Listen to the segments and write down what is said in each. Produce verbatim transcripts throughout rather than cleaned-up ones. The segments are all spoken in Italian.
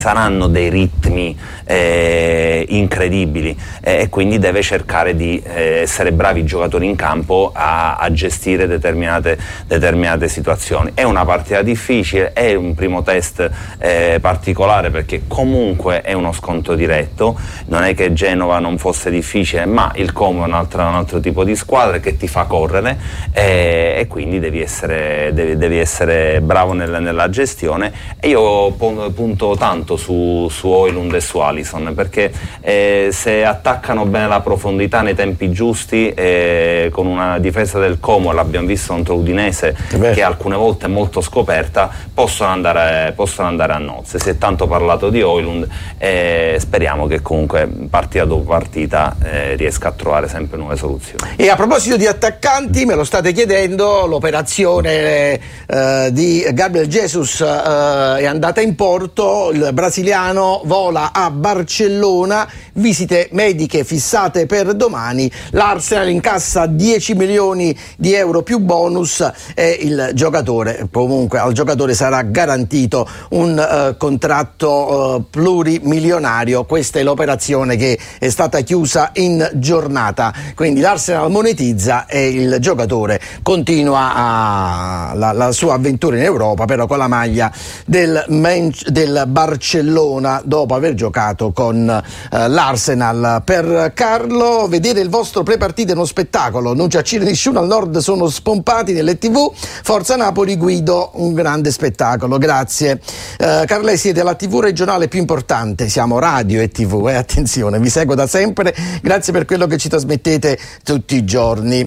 saranno dei ritmi eh, incredibili eh, e quindi deve cercare di eh, essere bravi giocatori in campo a, a gestire determinate, determinate situazioni. È una partita difficile, è un primo test eh, particolare perché comunque è uno scontro diretto, non è che Genova non fosse difficile, ma il Como è un altro, un altro tipo di squadra che ti fa correre eh, e quindi devi essere, devi, devi essere bravo nel, nella gestione, e io punto tanto su, su Højlund e su Alisson perché eh, se attaccano bene la profondità nei tempi giusti eh, con una difesa del Como, l'abbiamo visto contro Udinese che alcune volte è molto scoperta, possono andare, possono andare a nozze. Si è tanto parlato di Højlund e speriamo che comunque partita dopo partita eh, riesca a trovare sempre nuove soluzioni. E a proposito di attaccanti, me lo state chiedendo, l'operazione eh, di Gabriel Jesus eh, è andata in porto, il brasiliano vola a Barcellona, visite mediche fissate per domani, l'Arsenal incassa dieci milioni di euro più bonus e il giocatore, comunque al giocatore sarà garantito un uh, contratto uh, plurimilionario. Questa è l'operazione che è stata chiusa in giornata, quindi l'Arsenal monetizza e il giocatore continua a, la, la sua avventura in Europa, però con la maglia del, Man- del Barcellona, dopo aver giocato con uh, l'Arsenal. Per Carlo, vedere il vostro pre-partita è uno spettacolo, non c'è Ciro nessuno, al nord sono spompati nelle tv, Forza Napoli, Guido, un grande spettacolo, grazie. uh, Carle, siete la tv regionale più importante, siamo radio e tv, eh, attenzione, vi seguo da sempre, grazie per quello che ci trasmettete tutti i giorni.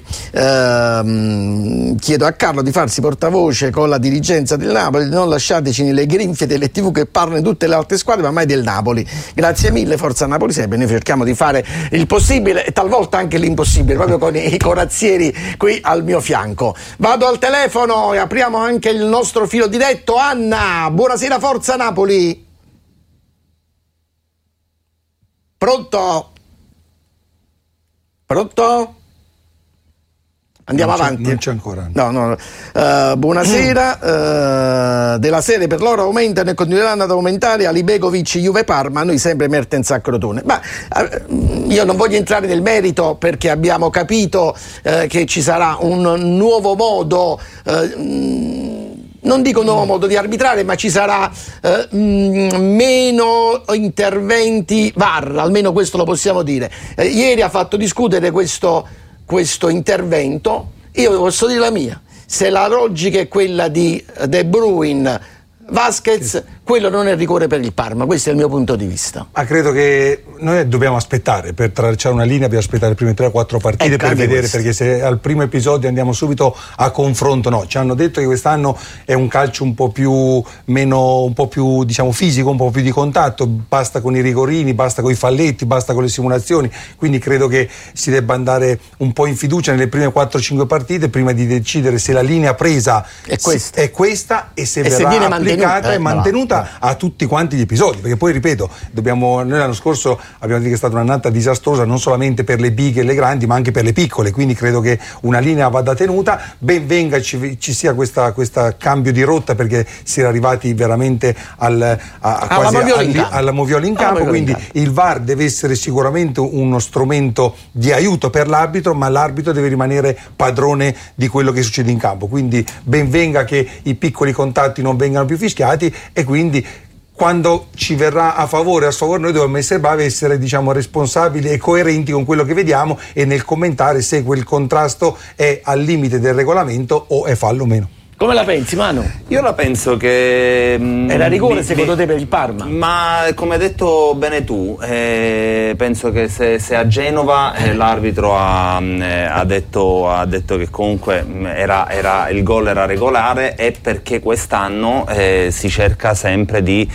Uh, chiedo a Carlo di farsi portavoce con la dirigenza del Napoli, non lasciateci nelle grinfie delle tv che parlano di tutte le altre squadre ma mai del Napoli. Grazie mille, Forza Napoli sempre, noi cerchiamo di fare il possibile e talvolta anche l'impossibile, proprio con i corazzieri qui al mio fianco. Vado al telefono e apriamo anche il nostro filo diretto. Anna, buonasera Forza Napoli. Pronto? Pronto? Andiamo non avanti. Non c'è ancora. No, no. Uh, buonasera. Uh, della serie per loro aumentano e continueranno ad aumentare Alibegovic, Juve Parma, noi sempre Mertens a Crotone. Ma uh, io non voglio entrare nel merito perché abbiamo capito uh, che ci sarà un nuovo modo. Uh, Non dico un nuovo modo di arbitrare, ma ci sarà eh, mh, meno interventi V A R, almeno questo lo possiamo dire. Eh, ieri ha fatto discutere questo, questo intervento, io posso dire la mia. Se la logica è quella di De Bruyne, Vasquez, sì, quello non è rigore per il Parma, questo è il mio punto di vista. Ma credo che noi dobbiamo aspettare, per tracciare una linea dobbiamo aspettare le prime tre o quattro partite per vedere questo. Perché se al primo episodio andiamo subito a confronto, no, ci hanno detto che quest'anno è un calcio un po' più meno, un po' più diciamo fisico, un po' più di contatto, basta con i rigorini, basta con i falletti, basta con le simulazioni, quindi credo che si debba andare un po' in fiducia nelle prime quattro cinque partite prima di decidere se la linea presa è questa, è questa e se e verrà se viene applicata mantenuta, e eh, mantenuta a tutti quanti gli episodi, perché poi ripeto, dobbiamo, noi l'anno scorso abbiamo detto che è stata un'annata disastrosa non solamente per le big e le grandi ma anche per le piccole, quindi credo che una linea vada tenuta, ben venga ci, ci sia questo cambio di rotta perché si era arrivati veramente al, a, a alla quasi moviola al, in campo, alla moviola in campo, quindi in campo. Il V A R deve essere sicuramente uno strumento di aiuto per l'arbitro, ma l'arbitro deve rimanere padrone di quello che succede in campo, quindi ben venga che i piccoli contatti non vengano più fischiati e quindi quando ci verrà a favore o a sfavore noi dobbiamo essere bravi a essere diciamo responsabili e coerenti con quello che vediamo e nel commentare se quel contrasto è al limite del regolamento o è fallo o meno. Come la pensi, Manu? Io la penso che mh, era rigore vi, secondo vi, te per il Parma? Ma come hai detto bene tu, eh, penso che se, se a Genova eh, l'arbitro ha, eh, ha, detto, ha detto che comunque era, era, il gol era regolare, è perché quest'anno eh, si cerca sempre di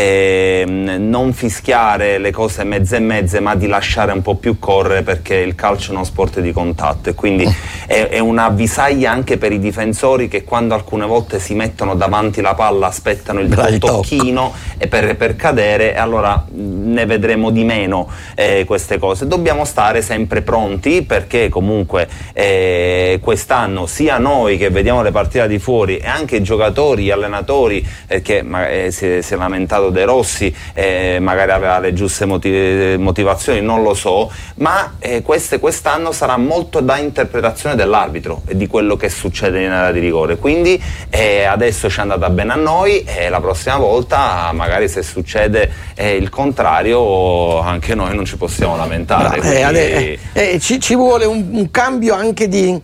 eh, non fischiare le cose mezze e mezze ma di lasciare un po' più correre perché il calcio è uno sport di contatto e quindi è, è una avvisaglia anche per i difensori che quando alcune volte si mettono davanti la palla, aspettano il Bravi tocchino e per, per cadere, e allora ne vedremo di meno eh, queste cose. Dobbiamo stare sempre pronti, perché comunque eh, quest'anno sia noi che vediamo le partite di fuori e anche i giocatori, gli allenatori, perché eh, si, si è lamentato De Rossi, eh, magari aveva le giuste motiv- motivazioni, non lo so, ma eh, queste, quest'anno sarà molto da interpretazione dell'arbitro e di quello che succede in area di rigore, quindi eh, adesso ci è andata bene a noi e la prossima volta magari se succede eh, il contrario anche noi non ci possiamo lamentare. Bra- quindi... eh, eh, eh, ci, ci vuole un, un cambio anche di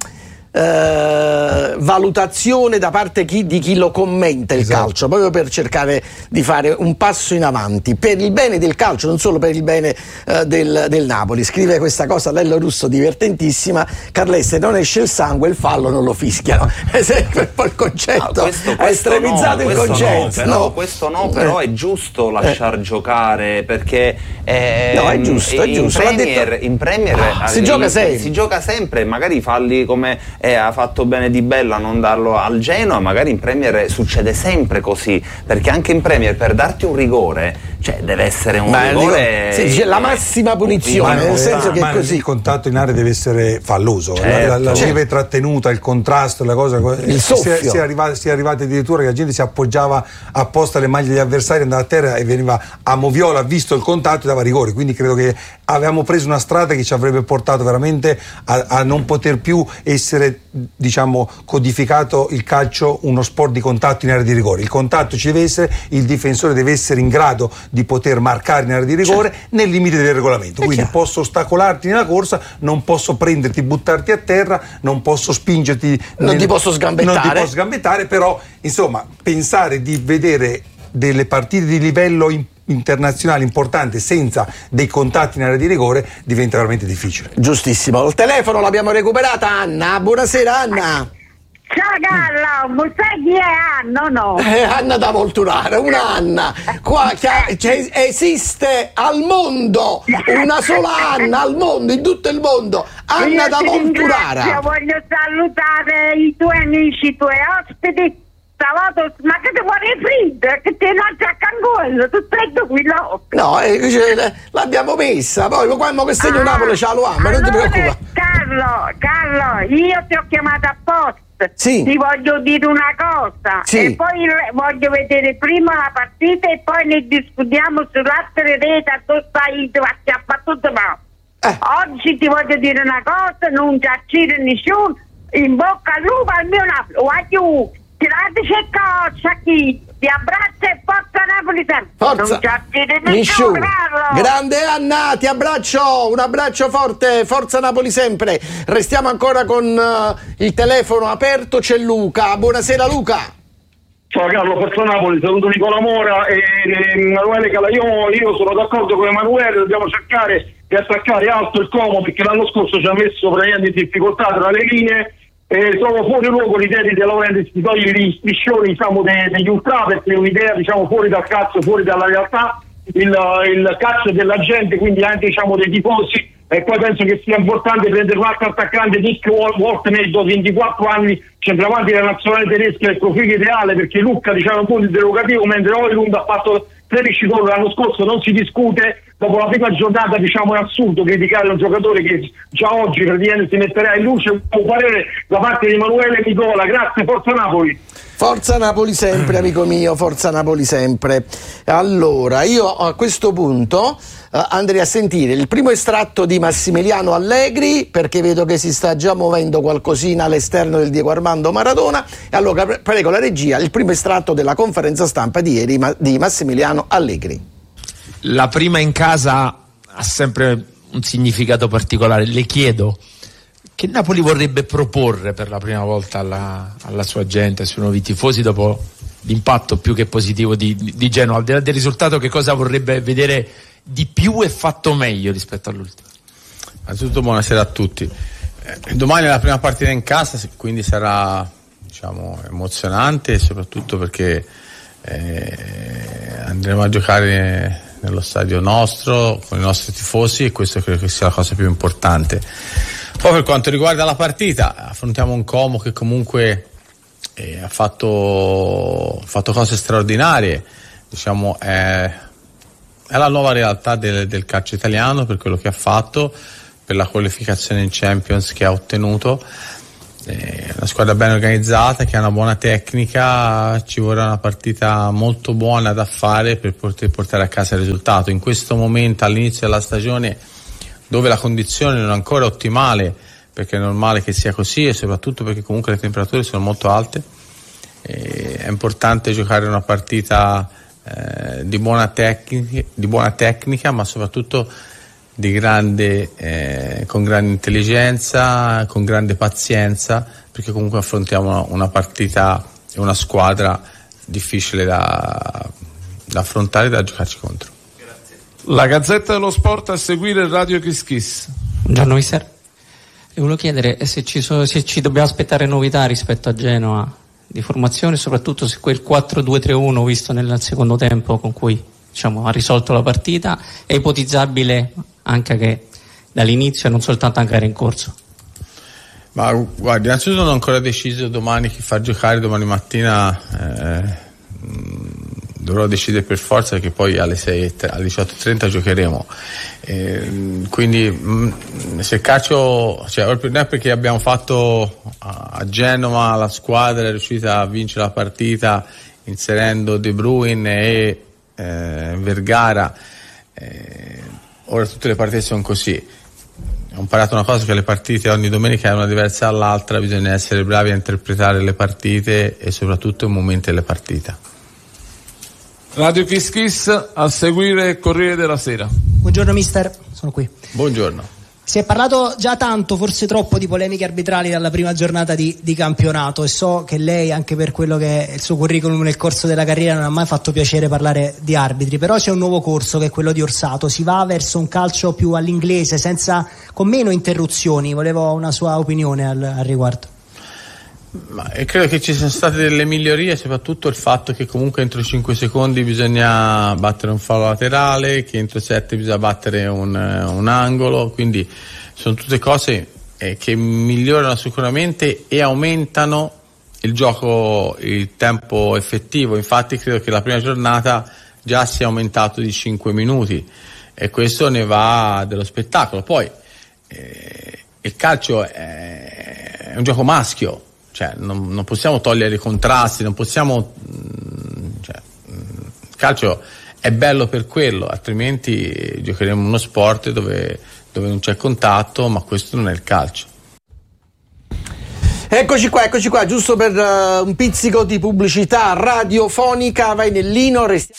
eh, valutazione da parte chi, di chi lo commenta il esatto. calcio, proprio per cercare di fare un passo in avanti per il bene del calcio, non solo per il bene eh, del, del Napoli. Scrive questa cosa Lello Russo divertentissima: Carlesse, non esce il sangue, il fallo non lo fischiano. È sempre un po' il concetto, no, questo, ha questo estremizzato no, il questo concetto. No, però, no. questo no, però è giusto lasciar eh. giocare, perché eh, no, è giusto, è in, giusto. Premier, detto... in Premier ah, eh, si, gioca sempre. si gioca sempre, magari falli come eh, ha fatto bene Di Bello a non darlo al Genoa, magari in Premier succede sempre così, perché anche in Premier per darti un rigore, cioè deve essere un ma rigore sì, dice, la massima punizione, nel senso che ma così il contatto in area deve essere falloso, certo, la, la, la certo. lieve trattenuta, il contrasto, la cosa, il soffio. si è, si è arrivati, si è arrivati addirittura che la gente si appoggiava apposta alle maglie degli avversari, andava a terra e veniva a moviola, visto il contatto e dava rigore. Quindi credo che avevamo preso una strada che ci avrebbe portato veramente a, a non poter più essere, diciamo, codificato il calcio uno sport di contatto in area di rigore. Il contatto ci deve essere, il difensore deve essere in grado di poter marcare in area di rigore, certo, nel limite del regolamento. Quindi chiaro, posso ostacolarti nella corsa, non posso prenderti, buttarti a terra, non posso spingerti, non nel, ti posso sgambettare, non ti posso sgambettare, però insomma pensare di vedere delle partite di livello in internazionale importante senza dei contatti in area di rigore diventa veramente difficile. Giustissimo. Il telefono l'abbiamo recuperata Anna. Buonasera Anna. Ciao Carlo, sai chi è Anna o no? Eh, Anna da Volturara, una Anna. Qua che, cioè, esiste al mondo una sola Anna al mondo, in tutto il mondo. Anna Io da Volturara. Io voglio salutare i tuoi amici, i tuoi ospiti. Stavato, ma che ti vuole freddo? Che ti lanci a Cangollo, tu freddo qui no? No, eh, cioè, l'abbiamo messa, poi quando che segno ah, Napoli ce lo ama, allora, non ti preoccupare. Carlo, Carlo, io ti ho chiamato apposta. Sì. Ti voglio dire una cosa, sì, e poi voglio vedere prima la partita e poi ne discutiamo sull'altra rete, tu stai a tutto ma. Eh. Oggi ti voglio dire una cosa, non giacire nessuno, in bocca al lupo al mio Napoli, voglio tirateci e coccia chi, ti abbraccio e forza Napoli sempre. Forza, non giacire nessuno, grande Anna, ti abbraccio, un abbraccio forte, forza Napoli sempre. Restiamo ancora con uh, il telefono aperto, c'è Luca. Buonasera Luca. Ciao Carlo, forza Napoli, saluto Nicola Mora e Emanuele Calaiò. Io sono d'accordo con Emanuele, dobbiamo cercare di attaccare alto il Como, perché l'anno scorso ci ha messo praticamente in difficoltà tra le linee. Eh, trovo fuori luogo l'idea di De Laurentiis di togliere gli striscioni, diciamo, de, degli ultra, perché è un'idea, diciamo, fuori dal cazzo, fuori dalla realtà, il, il cazzo della gente, quindi anche, diciamo, dei tifosi. E poi penso che sia importante prendere un altro attaccante, Nick Wolfney, ventiquattro anni, centravanti della nazionale tedesca, il profilo ideale, perché Lucca, diciamo, un po' interrogativo, mentre Oilund ha fatto tredici gol l'anno scorso, non si discute. Dopo la prima giornata, diciamo, è assurdo criticare un giocatore che già oggi praticamente si metterà in luce. Un parere da parte di Emanuele Nicola. Grazie, forza Napoli. Forza Napoli sempre, amico mio, forza Napoli sempre. Allora, io a questo punto uh, andrei a sentire il primo estratto di Massimiliano Allegri, perché vedo che si sta già muovendo qualcosina all'esterno del Diego Armando Maradona. E allora prego la regia, il primo estratto della conferenza stampa di ieri ma, di Massimiliano Allegri. La prima in casa ha sempre un significato particolare. Le chiedo che Napoli vorrebbe proporre per la prima volta alla, alla sua gente, ai suoi nuovi tifosi, dopo l'impatto più che positivo di, di Genoa. Al di là del risultato, che cosa vorrebbe vedere di più e fatto meglio rispetto all'ultimo? Innanzitutto buonasera a tutti. Eh, domani è la prima partita in casa, quindi sarà, diciamo, emozionante, soprattutto perché eh, andremo a giocare nello stadio nostro, con i nostri tifosi, e questo credo che sia la cosa più importante. Poi per quanto riguarda la partita, affrontiamo un Como che comunque e ha fatto, fatto cose straordinarie, diciamo è, è la nuova realtà del, del calcio italiano per quello che ha fatto, per la qualificazione in Champions che ha ottenuto. È una squadra ben organizzata, che ha una buona tecnica, ci vorrà una partita molto buona da fare per poter portare a casa il risultato. In questo momento, all'inizio della stagione, dove la condizione non è ancora ottimale, perché è normale che sia così e soprattutto perché comunque le temperature sono molto alte, e è importante giocare una partita eh, di buona tecnica, di buona tecnica, ma soprattutto di grande, eh, con grande intelligenza, con grande pazienza, perché comunque affrontiamo una, una partita e una squadra difficile da, da affrontare e da giocarci contro. Grazie. La Gazzetta dello Sport a seguire Radio Kiss Kiss. Buongiorno mister, e volevo chiedere se ci, so, se ci dobbiamo aspettare novità rispetto a Genoa di formazione, soprattutto se quel quattro due tre uno visto nel secondo tempo con cui, diciamo, ha risolto la partita è ipotizzabile anche che dall'inizio e non soltanto anche era in corso. Ma guardi, innanzitutto non ho ancora deciso domani chi far giocare, domani mattina eh, dovrò decidere per forza, perché poi alle, sei, alle diciotto e trenta giocheremo, eh, quindi mh, se il calcio, cioè, non è perché abbiamo fatto a Genova la squadra è riuscita a vincere la partita inserendo De Bruyne e eh, Vergara, eh, ora tutte le partite sono così. Ho imparato una cosa, che le partite ogni domenica è una diversa dall'altra, bisogna essere bravi a interpretare le partite e soprattutto i momenti delle partite. Radio Kiss Kiss a seguire Corriere della Sera. Buongiorno mister, sono qui. Buongiorno. Si è parlato già tanto, forse troppo, di polemiche arbitrali dalla prima giornata di, di campionato, e so che lei, anche per quello che è il suo curriculum nel corso della carriera, non ha mai fatto piacere parlare di arbitri, però c'è un nuovo corso che è quello di Orsato, si va verso un calcio più all'inglese, senza, con meno interruzioni. Volevo una sua opinione al, al riguardo. Ma credo che ci siano state delle migliorie, soprattutto il fatto che comunque entro cinque secondi bisogna battere un fallo laterale, che entro sette bisogna battere un, un angolo, quindi sono tutte cose eh, che migliorano sicuramente e aumentano il gioco, il tempo effettivo. Infatti credo che la prima giornata già sia aumentato di cinque minuti e questo ne va dello spettacolo. Poi eh, il calcio è, è un gioco maschio, cioè non, non possiamo togliere i contrasti, non possiamo, cioè, il calcio è bello per quello, altrimenti giocheremo uno sport dove, dove non c'è contatto, ma questo non è il calcio. Eccoci qua, eccoci qua, giusto per uh, un pizzico di pubblicità radiofonica, vai Nellino, restiamo.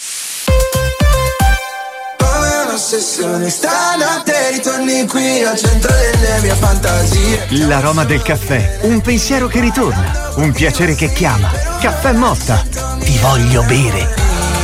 Ossessione, stanotte ritorni qui al centro delle mie fantasie. L'aroma del caffè, un pensiero che ritorna, un piacere che chiama. Caffè Motta, ti voglio bere.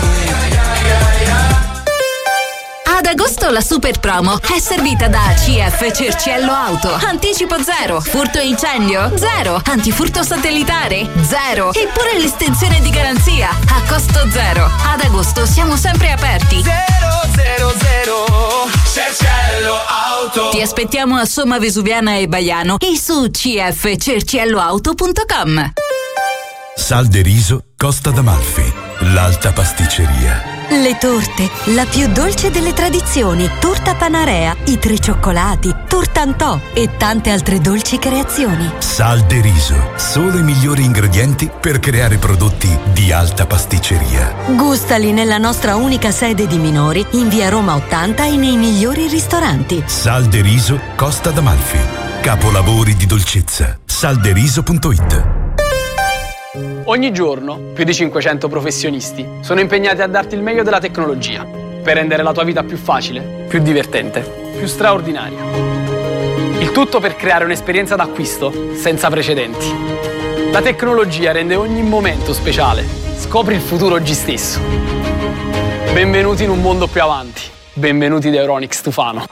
Ad agosto la super promo è servita da C F Cerciello Auto. Anticipo zero, furto e incendio zero, antifurto satellitare zero, eppure l'estensione di garanzia a costo zero. Ad agosto siamo sempre aperti. Zero, zero, zero, Cerciello Auto. Ti aspettiamo a Somma Vesuviana e Baiano e su c f cerciello auto punto com. Sal de Riso, Costa d'Amalfi, l'alta pasticceria. Le torte, la più dolce delle tradizioni, torta Panarea, i tre cioccolati, tortantò e tante altre dolci creazioni. Sal de Riso, solo i migliori ingredienti per creare prodotti di alta pasticceria. Gustali nella nostra unica sede di Minori, in via Roma ottanta e nei migliori ristoranti. Sal de Riso, Costa d'Amalfi, capolavori di dolcezza. salderiso punto it. Ogni giorno più di cinquecento professionisti sono impegnati a darti il meglio della tecnologia per rendere la tua vita più facile, più divertente, più straordinaria. Il tutto per creare un'esperienza d'acquisto senza precedenti. La tecnologia rende ogni momento speciale. Scopri il futuro oggi stesso. Benvenuti in un mondo più avanti. Benvenuti da Euronics Tufano.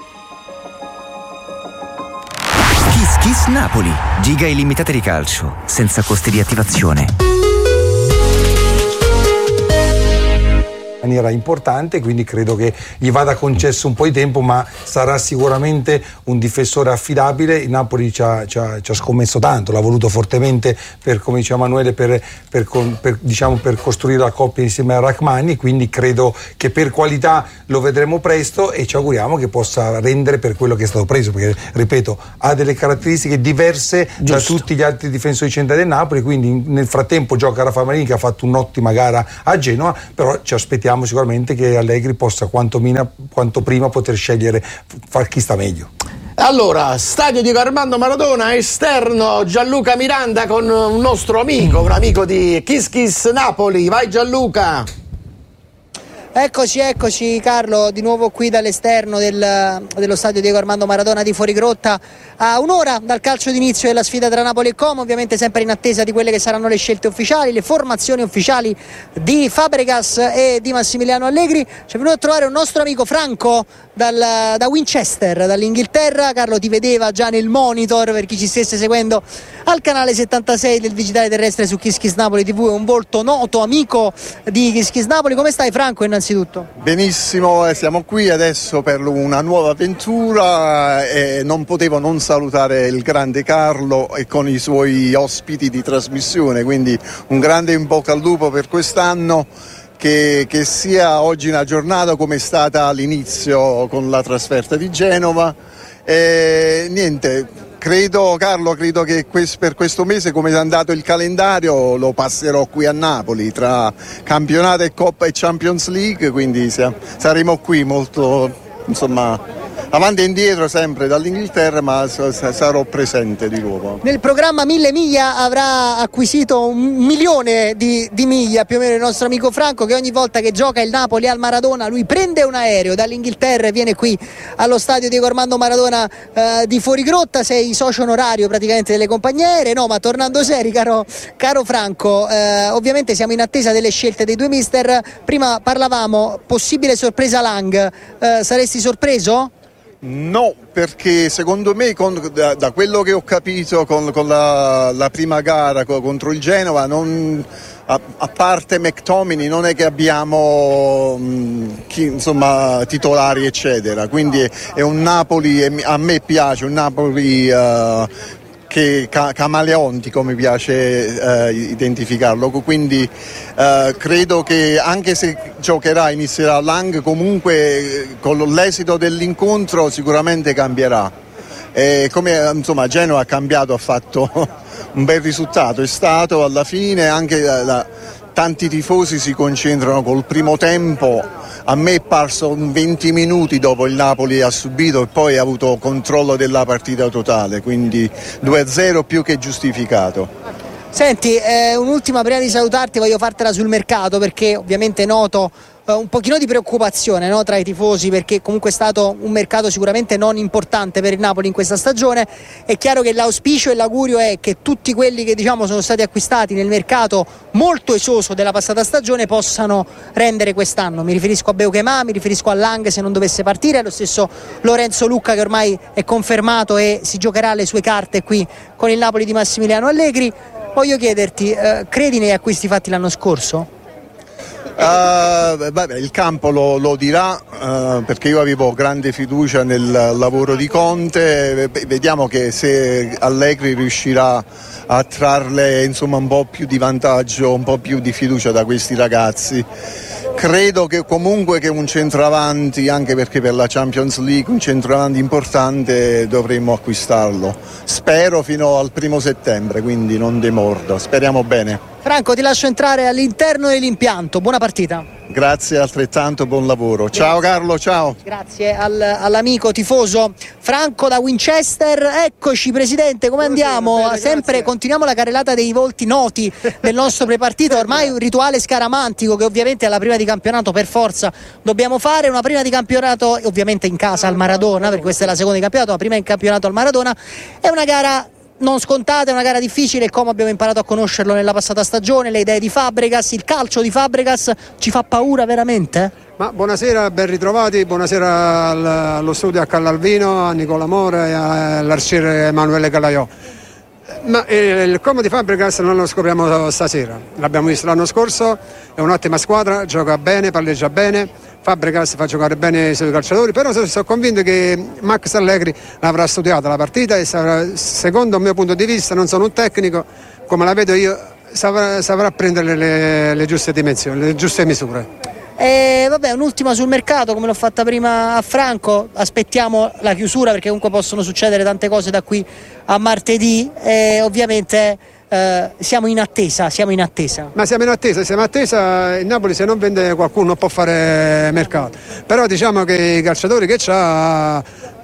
Kiss Kiss Napoli. Giga illimitate di calcio, senza costi di attivazione. maniera importante, quindi credo che gli vada concesso un po' di tempo, ma sarà sicuramente un difensore affidabile. Il Napoli ci ha, ci ha, ci ha scommesso tanto, l'ha voluto fortemente per, come diceva Emanuele, per, per, per, diciamo, per costruire la coppia insieme a Rachmani, quindi credo che per qualità lo vedremo presto e ci auguriamo che possa rendere per quello che è stato preso, perché ripeto ha delle caratteristiche diverse Giusto. da tutti gli altri difensori centrali del Napoli, quindi nel frattempo gioca Rafa Marini che ha fatto un'ottima gara a Genova, però ci aspettiamo sicuramente che Allegri possa quanto, mina, quanto prima poter scegliere far chi sta meglio. Allora, stadio di Armando Maradona, esterno Gianluca Miranda con un nostro amico, un amico di Kiss Kiss Napoli. Vai Gianluca! Eccoci, eccoci Carlo, di nuovo qui dall'esterno del, dello stadio Diego Armando Maradona di Fuorigrotta, a un'ora dal calcio d'inizio della sfida tra Napoli e Como, ovviamente sempre in attesa di quelle che saranno le scelte ufficiali, le formazioni ufficiali di Fabregas e di Massimiliano Allegri. Ci è venuto a trovare un nostro amico Franco dal, da Winchester, dall'Inghilterra. Carlo ti vedeva già nel monitor, per chi ci stesse seguendo al canale settantasei del digitale terrestre su Kiss Kiss Napoli tivù, è un volto noto, amico di Kiss Kiss Napoli. Come stai Franco innanzitutto? Benissimo, siamo qui adesso per una nuova avventura e non potevo non salutare il grande Carlo e con i suoi ospiti di trasmissione, quindi un grande in bocca al lupo per quest'anno, che, che sia oggi una giornata come è stata all'inizio con la trasferta di Genova. E niente, credo Carlo, credo che quest, per questo mese, come è andato il calendario, lo passerò qui a Napoli tra campionato e Coppa e Champions League, quindi siamo, saremo qui molto, insomma, avanti e indietro sempre dall'Inghilterra, ma sarò presente di nuovo. Nel programma Mille Miglia avrà acquisito un milione di, di miglia più o meno il nostro amico Franco, che ogni volta che gioca il Napoli al Maradona lui prende un aereo dall'Inghilterra e viene qui allo stadio Diego Armando Maradona eh, di Fuorigrotta. Sei socio onorario praticamente delle compagnie aeree. No, ma tornando seri, caro, caro Franco, eh, ovviamente siamo in attesa delle scelte dei due mister. Prima parlavamo possibile sorpresa Lang, eh, saresti sorpreso? No, perché secondo me con, da, da quello che ho capito con, con la, la prima gara co, contro il Genova, non, a, a parte McTominay non è che abbiamo mh, chi, insomma, titolari eccetera, quindi è, è un Napoli, è, a me piace un Napoli uh, che ca- camaleonti, come piace uh, identificarlo, quindi uh, credo che anche se giocherà, inizierà Lang, comunque con l'esito dell'incontro sicuramente cambierà. E come insomma Genova ha cambiato, ha fatto un bel risultato, è stato alla fine anche la, la, tanti tifosi si concentrano col primo tempo. A me è parso venti minuti dopo il Napoli ha subito e poi ha avuto controllo della partita totale, quindi due a zero più che giustificato. Senti, eh, un'ultima prima di salutarti, voglio fartela sul mercato, perché ovviamente noto eh, un pochino di preoccupazione, no, tra i tifosi, perché comunque è stato un mercato sicuramente non importante per il Napoli in questa stagione. È chiaro che l'auspicio e l'augurio è che tutti quelli che diciamo sono stati acquistati nel mercato molto esoso della passata stagione possano rendere quest'anno. Mi riferisco a Beukema, mi riferisco a Lang se non dovesse partire, lo stesso Lorenzo Lucca che ormai è confermato e si giocherà le sue carte qui con il Napoli di Massimiliano Allegri. Voglio chiederti, eh, credi negli acquisti fatti l'anno scorso? Uh, vabbè, il campo lo, lo dirà, uh, perché io avevo grande fiducia nel lavoro di Conte. Vediamo che se Allegri riuscirà a trarle insomma un po' più di vantaggio, un po' più di fiducia da questi ragazzi. Credo che comunque che un centravanti, anche perché per la Champions League un centravanti importante dovremmo acquistarlo. Spero fino al primo settembre, quindi non demordo, speriamo bene. Franco, ti lascio entrare all'interno dell'impianto, buona partita. Grazie altrettanto, buon lavoro. Grazie. Ciao Carlo, ciao. Grazie al, all'amico tifoso Franco da Winchester. Eccoci presidente, come andiamo? Bene, sempre grazie. Continuiamo la carrellata dei volti noti del nostro prepartito, ormai un rituale scaramantico che ovviamente alla prima di campionato per forza dobbiamo fare, una prima di campionato ovviamente in casa al Maradona, perché questa è la seconda di campionato, la prima in campionato al Maradona. È una gara non scontata, è una gara difficile, come abbiamo imparato a conoscerlo nella passata stagione. Le idee di Fabregas, il calcio di Fabregas ci fa paura veramente? Ma buonasera, ben ritrovati, buonasera allo studio a Callalvino, a Nicola Mora e all'arciere Emanuele Calaiò. Ma eh, il Como di Fabregas non lo scopriamo stasera, l'abbiamo visto l'anno scorso, è un'ottima squadra, gioca bene, palleggia bene, Fabregas fa giocare bene i suoi calciatori, però sono convinto che Max Allegri l'avrà studiata la partita e saprà, secondo il mio punto di vista, non sono un tecnico, come la vedo io, saprà, saprà prendere le, le giuste dimensioni, le giuste misure. E vabbè, un'ultima sul mercato, come l'ho fatta prima a Franco, aspettiamo la chiusura perché comunque possono succedere tante cose da qui a martedì e ovviamente eh, siamo in attesa, siamo in attesa. Ma siamo in attesa, siamo in attesa, il Napoli se non vende qualcuno non può fare mercato, però diciamo che i calciatori che c'ha,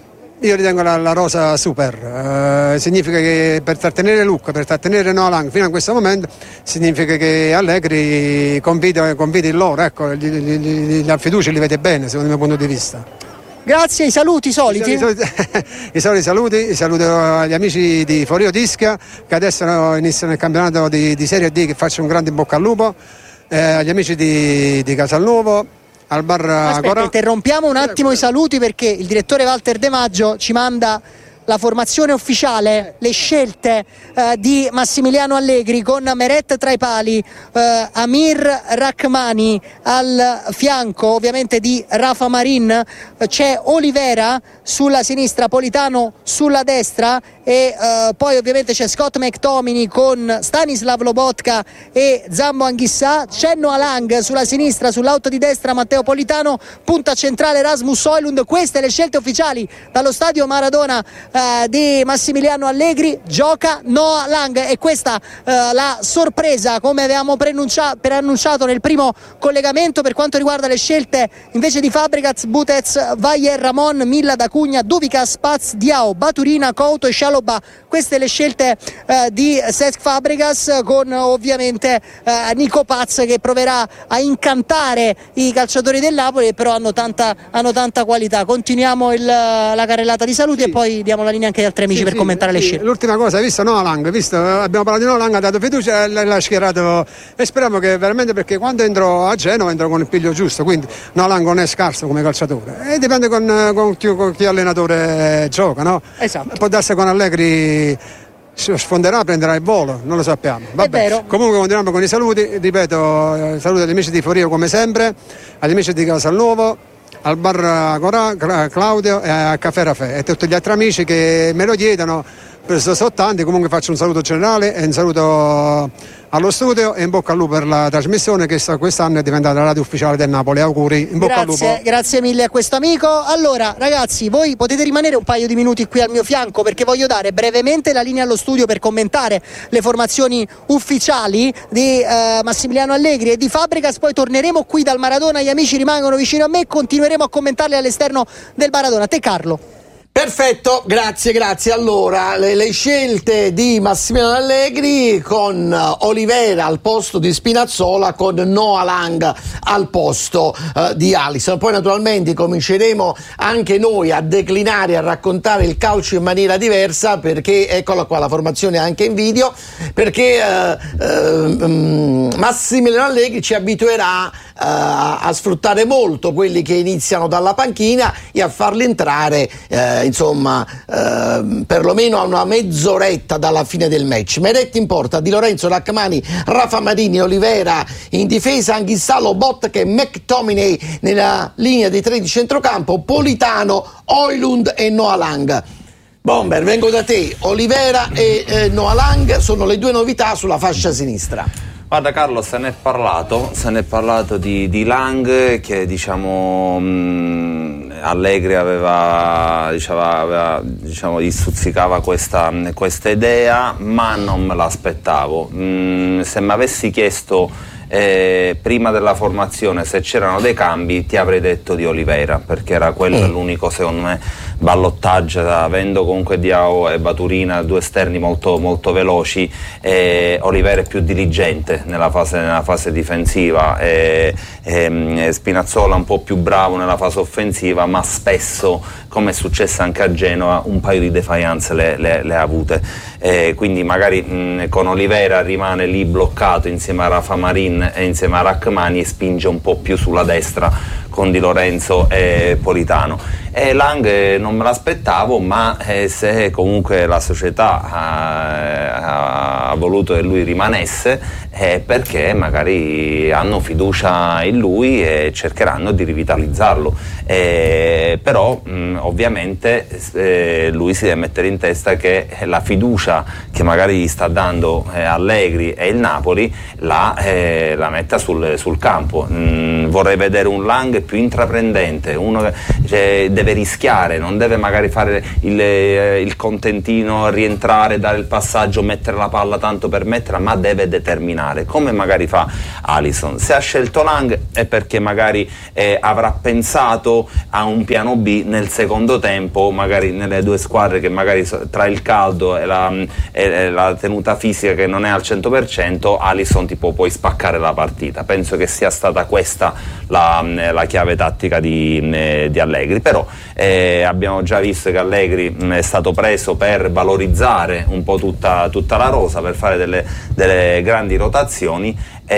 io ritengo la, la rosa super, eh, significa che per trattenere Lucca, per trattenere Noah Lang fino a questo momento, significa che Allegri convida, convida il loro, ecco, gli, gli, gli, la fiducia li vede bene secondo il mio punto di vista. Grazie, i saluti soliti. I soliti, i soliti saluti, i saluto agli amici di Forio Disca che adesso iniziano il campionato di, di Serie D, che faccio un grande in bocca al lupo, eh, agli amici di, di Casalnuovo, al bar Aspetta, Cora. interrompiamo un attimo i saluti perché il direttore Walter De Maggio ci manda la formazione ufficiale, le scelte eh, di Massimiliano Allegri con Meret tra i pali, eh, Amir Rachmani al fianco ovviamente di Rafa Marin, eh, c'è Olivera sulla sinistra, Politano sulla destra e eh, poi ovviamente c'è Scott McTominay con Stanislav Lobotka e Zambo Anghissà, c'è Noah Lang sulla sinistra, sull'auto di destra Matteo Politano, punta centrale Rasmus Højlund. Queste le scelte ufficiali dallo stadio Maradona eh, di Massimiliano Allegri. Gioca Noah Lang e questa eh, la sorpresa, come avevamo preannuncia- preannunciato nel primo collegamento. Per quanto riguarda le scelte invece di Fabregas, Butez, Vayer, Ramon, Milla, D'Acugna, Duvica, Spaz, Diao, Baturina, Couto e Scialoba. Queste le scelte eh, di Cesc Fabregas, con ovviamente eh, Nico Paz che proverà a incantare i calciatori del Napoli, però hanno tanta, hanno tanta qualità. Continuiamo il, la carrellata di saluti sì. E poi diamo la linea anche agli altri amici sì, per sì, commentare sì. le scelte. L'ultima cosa, hai visto Noah Lang, visto? Abbiamo parlato di Noah Lang, ha dato fiducia e l'ha schierato e speriamo che veramente, perché quando entro a Genova entro con il piglio giusto, quindi Noah Lang non è scarso come calciatore e dipende con, con, chi, con chi allenatore gioca, no? Esatto. Può darsi con Allegri sfonderà, prenderà il volo, non lo sappiamo. Vabbè. Comunque continuiamo con i saluti, ripeto, saluto agli amici di Forio come sempre, agli amici di Casalnuovo, al bar Corà, Claudio e a Caffè Rafè e tutti gli altri amici che me lo chiedono, sono tanti. Comunque faccio un saluto generale e un saluto allo studio e in bocca al lupo per la trasmissione che quest'anno è diventata la radio ufficiale del Napoli. Auguri, in bocca grazie, al lupo. Grazie mille a questo amico. Allora ragazzi, voi potete rimanere un paio di minuti qui al mio fianco perché voglio dare brevemente la linea allo studio per commentare le formazioni ufficiali di eh, Massimiliano Allegri e di Fabregas. Poi torneremo qui dal Maradona, gli amici rimangono vicino a me e continueremo a commentarle all'esterno del Maradona. Te Carlo. Perfetto, grazie, grazie. Allora, le, le scelte di Massimiliano Allegri con uh, Olivera al posto di Spinazzola, con Noah Lang al posto uh, di Alisson. Poi naturalmente cominceremo anche noi a declinare e a raccontare il calcio in maniera diversa, perché eccola qua la formazione anche in video, perché uh, uh, um, Massimiliano Allegri ci abituerà uh, a sfruttare molto quelli che iniziano dalla panchina e a farli entrare uh, insomma eh, perlomeno a una mezz'oretta dalla fine del match. Meret in porta, Di Lorenzo, Rachmani, Rafa Marini, Olivera in difesa, Anghissà, Lobotka e McTominay nella linea dei tre di centrocampo, Politano, Højlund e Noah Lang. Bomber, vengo da te. Olivera e eh, Noah Lang sono le due novità sulla fascia sinistra. Guarda Carlo, se ne è parlato, se ne è parlato di, di Lang che diciamo mh, Allegri aveva, diceva, aveva diciamo, gli stuzzicava questa, questa idea, ma non me l'aspettavo. Mh, se mi avessi chiesto eh, prima della formazione se c'erano dei cambi ti avrei detto di Olivera, perché era quello mm. l'unico secondo me ballottaggio, avendo comunque Diao e Baturina due esterni molto, molto veloci. eh, Olivera è più diligente nella fase, nella fase difensiva, e, e, Spinazzola un po' più bravo nella fase offensiva, ma spesso, come è successo anche a Genova, un paio di defiance le, le, le ha avute, eh, quindi magari mh, con Olivera rimane lì bloccato insieme a Rafa Marin e insieme a Rachmani e spinge un po' più sulla destra con Di Lorenzo e Politano. E Lang non me l'aspettavo, ma eh, se comunque la società ha, ha voluto che lui rimanesse, è perché magari hanno fiducia in lui e cercheranno di rivitalizzarlo. Eh, però mh, ovviamente eh, lui si deve mettere in testa che la fiducia che magari gli sta dando eh, Allegri e il Napoli la, eh, la metta sul, sul campo. Mm, vorrei vedere un Lang più intraprendente, uno che cioè, deve rischiare, non deve magari fare il, eh, il contentino, rientrare, dare il passaggio, mettere la palla tanto per metterla, ma deve determinare, come magari fa Alisson. Se ha scelto Lang è perché magari eh, avrà pensato a un piano B nel secondo tempo, magari nelle due squadre che magari tra il caldo e la, e la tenuta fisica che non è al cento per cento, Alisson ti può poi spaccare la partita. Penso che sia stata questa la, la chiave tattica di, di Allegri, però eh, abbiamo già visto che Allegri mh, è stato preso per valorizzare un po' tutta, tutta la rosa, per fare delle, delle grandi rotazioni,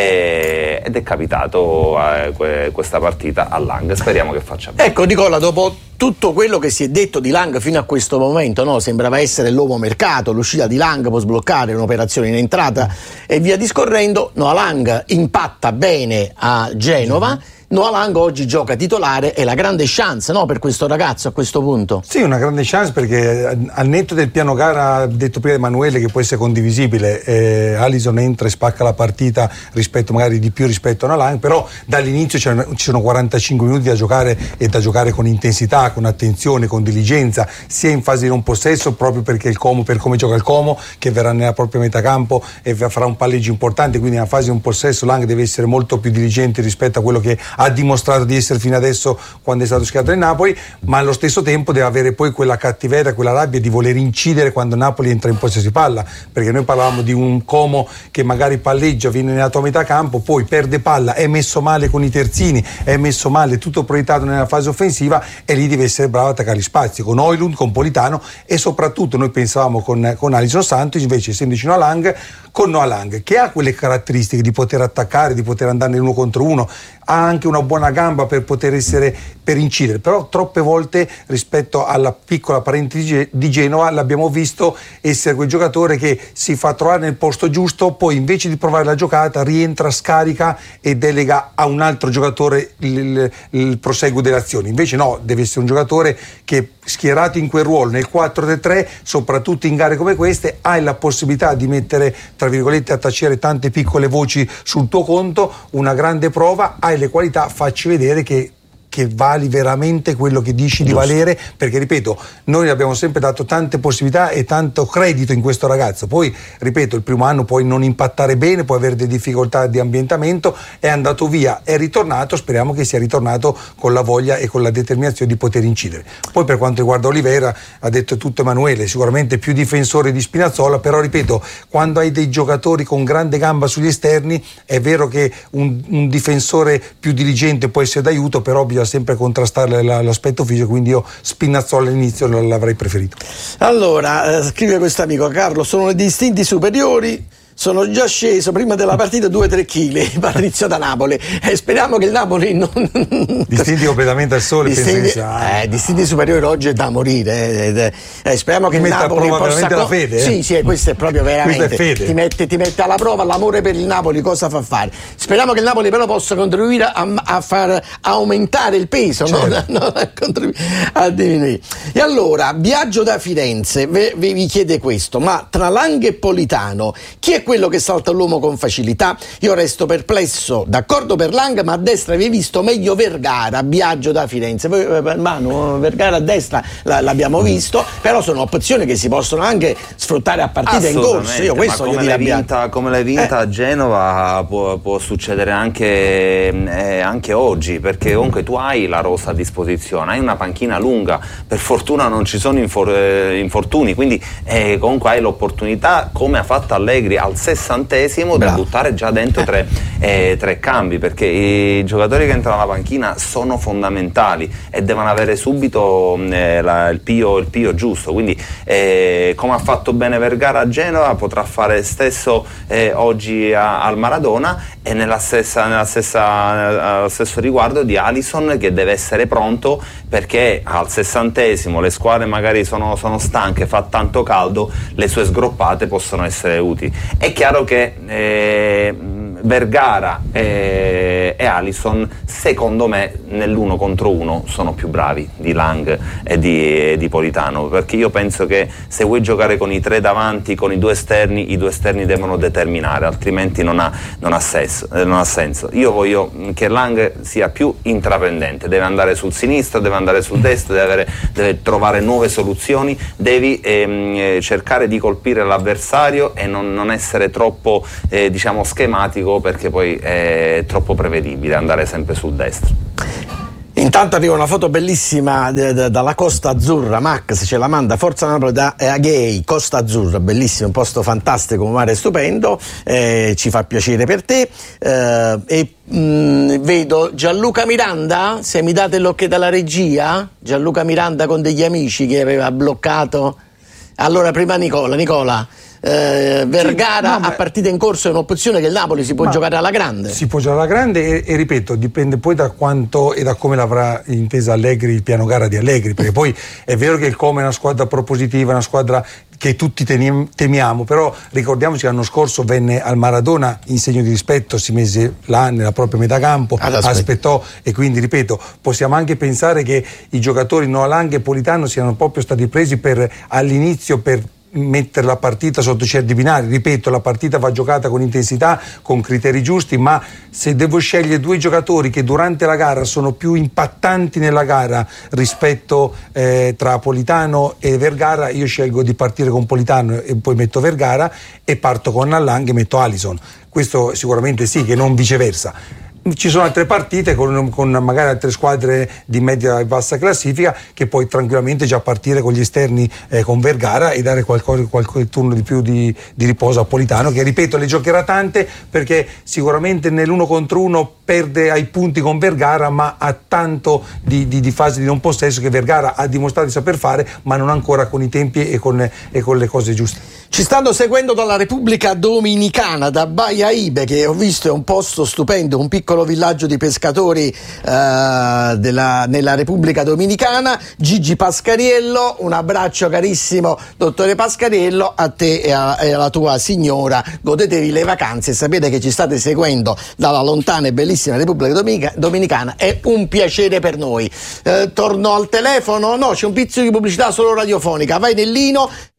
eh, ed è capitato eh, que, questa partita a Lang. Speriamo che faccia bene. Ecco Nicola, dopo tutto quello che si è detto di Lang fino a questo momento, no? Sembrava essere l'uomo mercato, l'uscita di Lang può sbloccare un'operazione in entrata e via discorrendo. No, Lang impatta bene a Genova. Noah Lang oggi gioca titolare, è la grande chance, no, per questo ragazzo a questo punto? Sì, una grande chance, perché al netto del piano gara, detto prima Emanuele, che può essere condivisibile, eh, Alisson entra e spacca la partita rispetto magari di più rispetto a Noah Lang, però dall'inizio ci sono quarantacinque minuti da giocare e da giocare con intensità, con attenzione, con diligenza, sia in fase di non possesso, proprio perché il Como, per come gioca il Como, che verrà nella propria metà campo e farà un palleggio importante, quindi nella fase di non possesso Lang deve essere molto più diligente rispetto a quello che ha dimostrato di essere fino adesso quando è stato schierato nel Napoli, ma allo stesso tempo deve avere poi quella cattiveria, quella rabbia di voler incidere quando Napoli entra in possesso di palla, perché noi parlavamo di un Como che magari palleggia, viene nella tua metà campo, poi perde palla, è messo male con i terzini, è messo male, tutto proiettato nella fase offensiva, e lì deve essere bravo ad attaccare gli spazi con Højlund, con Politano, e soprattutto noi pensavamo con, con Alisson Santos, invece essendoci Noah Lang, con Noah Lang che ha quelle caratteristiche di poter attaccare, di poter andare nell'uno contro uno, ha anche una buona gamba per poter essere, per incidere, però troppe volte rispetto alla piccola parente di Genova l'abbiamo visto essere quel giocatore che si fa trovare nel posto giusto, poi invece di provare la giocata rientra, scarica e delega a un altro giocatore il, il, il proseguo delle azioni. Invece no, deve essere un giocatore che, schierato in quel ruolo nel quattro tre tre, soprattutto in gare come queste, hai la possibilità di mettere, tra virgolette, a tacere tante piccole voci sul tuo conto, una grande prova, hai le qualità, facci vedere che che vali veramente quello che dici di valere, perché ripeto, noi abbiamo sempre dato tante possibilità e tanto credito in questo ragazzo. Poi ripeto, il primo anno puoi non impattare bene, puoi avere delle difficoltà di ambientamento, è andato via, è ritornato, speriamo che sia ritornato con la voglia e con la determinazione di poter incidere. Poi per quanto riguarda Oliveira, ha detto tutto Emanuele, sicuramente più difensore di Spinazzola, però ripeto, quando hai dei giocatori con grande gamba sugli esterni, è vero che un, un difensore più diligente può essere d'aiuto, però bisogna sempre contrastare l'aspetto fisico, quindi io Spinazzola all'inizio l'avrei preferito. Allora, eh, scrive questo amico: Carlo, sono le distinti superiori, sono già sceso prima della partita due tre chili, Patrizio da Napoli, e speriamo che il Napoli non... distinti completamente al sole, distinti, pensa eh, distinti superiori oggi è da morire, eh, eh, speriamo che ti il Napoli possa veramente co- la fede, eh? sì sì, questo è proprio veramente è fede. Ti, mette, ti mette alla prova l'amore per il Napoli, cosa fa fare. Speriamo che il Napoli però possa contribuire a, a far aumentare il peso, certo. non, non a contribuire a diminuire. E allora, viaggio da Firenze vi, vi chiede questo: ma tra Lang e Politano chi è quello che salta l'uomo con facilità? Io resto perplesso, d'accordo per Lang, ma a destra vi hai visto meglio Vergara, viaggio da Firenze. Poi Manu, Vergara a destra l'abbiamo visto, però sono opzioni che si possono anche sfruttare a partita in corso. Io questo ma come l'hai vinta, come l'hai vinta eh. a Genova può, può succedere anche, eh, anche oggi, perché comunque tu hai la rosa a disposizione, hai una panchina lunga, per fortuna non ci sono infor- infortuni, quindi eh, comunque hai l'opportunità, come ha fatto Allegri, al al sessantesimo Bravo. da buttare già dentro tre, eh, tre cambi, perché i giocatori che entrano alla panchina sono fondamentali e devono avere subito eh, la, il, pio, il pio giusto, quindi eh, come ha fatto bene Vergara a Genova potrà fare stesso eh, oggi a, al Maradona, e nella stessa, nella stessa, allo stesso riguardo di Alisson, che deve essere pronto, perché al sessantesimo le squadre magari sono, sono stanche, fa tanto caldo, le sue sgroppate possono essere utili. È chiaro che eh, Vergara e, e Alisson secondo me nell'uno contro uno sono più bravi di Lang e di, e di Politano, perché io penso che se vuoi giocare con i tre davanti, con i due esterni, i due esterni devono determinare, altrimenti non ha, non ha, senso, eh, non ha senso. Io voglio che Lang sia più intraprendente, deve andare sul sinistro, deve andare sul destro, deve, avere, deve trovare nuove soluzioni, devi ehm, cercare di colpire l'avversario e non, non essere troppo eh, diciamo schematico, perché poi è troppo prevedibile andare sempre sul destro. Intanto arriva una foto bellissima d- d- dalla Costa Azzurra. Max ce la manda, Forza Napoli da Aghei, Costa Azzurra, bellissimo, un posto fantastico, un mare stupendo, eh, ci fa piacere per te. Eh, e mh, vedo Gianluca Miranda, se mi date l'ok dalla regia, Gianluca Miranda con degli amici che aveva bloccato. Allora prima Nicola, Nicola. Eh, Vergara sì, no, a partita in corso è un'opzione che il Napoli si può giocare alla grande. Si può giocare alla grande e, e ripeto, dipende poi da quanto e da come l'avrà intesa Allegri, il piano gara di Allegri, perché poi è vero che il Como è una squadra propositiva, una squadra che tutti teni- temiamo, però ricordiamoci che l'anno scorso venne al Maradona in segno di rispetto, si mise là nella propria metà campo, aspettò, e quindi ripeto, possiamo anche pensare che i giocatori Noalang e Politano siano proprio stati presi per all'inizio per mettere la partita sotto certi binari. Ripeto, la partita va giocata con intensità, con criteri giusti, ma se devo scegliere due giocatori che durante la gara sono più impattanti nella gara rispetto eh, tra Politano e Vergara, io scelgo di partire con Politano e poi metto Vergara, e parto con Allang e metto Alisson. Questo sicuramente sì, che non viceversa. Ci sono altre partite con, con magari altre squadre di media e bassa classifica che puoi tranquillamente già partire con gli esterni eh, con Vergara e dare qualche, qualche turno di più di, di riposo a Politano, che ripeto le giocherà tante, perché sicuramente nell'uno contro uno perde ai punti con Vergara, ma ha tanto di, di, di fase di non possesso che Vergara ha dimostrato di saper fare, ma non ancora con i tempi e con, e con le cose giuste. Ci stanno seguendo dalla Repubblica Dominicana, da Baia Ibe, che ho visto è un posto stupendo, un piccolo villaggio di pescatori uh, della, nella Repubblica Dominicana. Gigi Pascariello, un abbraccio carissimo dottore Pascariello, a te e, a, e alla tua signora, godetevi le vacanze e sapete che ci state seguendo dalla lontana e bellissima Repubblica Dominica, Dominicana, è un piacere per noi. Uh, torno al telefono, no, c'è un pizzico di pubblicità solo radiofonica, vai Nellino.